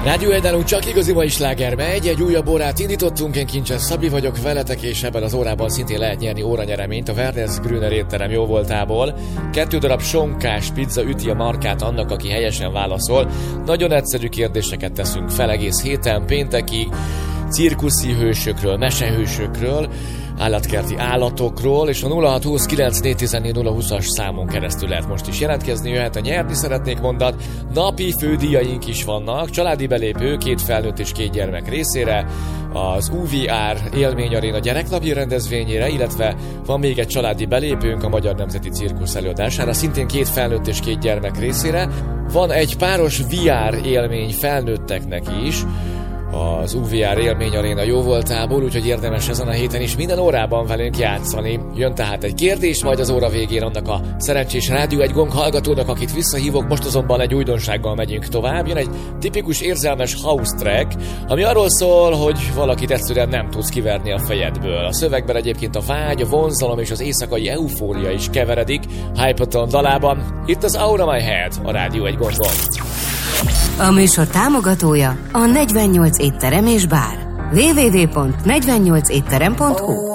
Rádió Egynálunk csak igazi mai sláger megy, egy újabb órát indítottunk, én Kincses Szabi vagyok veletek, és ebben az órában szintén lehet nyerni óranyereményt a Werner's Grüner étterem jóvoltából. 2 darab sonkás pizza üti a markát annak, aki helyesen válaszol. Nagyon egyszerű kérdéseket teszünk fel egész héten, péntekig, cirkuszi hősökről, mesehősökről, állatkerti állatokról, és a 0629 as számon keresztül lehet most is jelentkezni, jöhet a nyerni szeretnék mondat. Napi fődíjaink is vannak, családi belépő 2 felnőtt és 2 gyermek részére, az UVR Élmény Aréna gyereknapi rendezvényére, illetve van még egy családi belépőnk a Magyar Nemzeti Cirkusz előadására, szintén 2 felnőtt és 2 gyermek részére. Van egy páros VR élmény felnőtteknek is, az UVR Élmény Aréna jóvoltából, úgyhogy érdemes ezen a héten is minden órában velünk játszani. Jön tehát egy kérdés, majd az óra végén annak a szerencsés Rádió Egy Gong hallgatónak, akit visszahívok. Most azonban egy újdonsággal megyünk tovább. Jön egy tipikus érzelmes house track, ami arról szól, hogy valakit egyszerűen nem tudsz kiverni a fejedből. A szövegben egyébként a vágy, a vonzalom és az éjszakai eufória is keveredik Hypaton dalában. Itt az Out of My Head a Rádió Egy Gongon. A műsor támogatója a 48 étterem és bár. www.48étterem.hu